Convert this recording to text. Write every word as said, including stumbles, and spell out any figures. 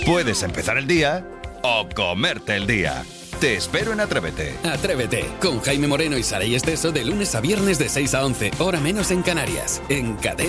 Puedes empezar el día o comerte el día. Te espero en Atrévete. Atrévete, con Jaime Moreno y Saray Esteso de lunes a viernes de seis a once, hora menos en Canarias, en Cadena.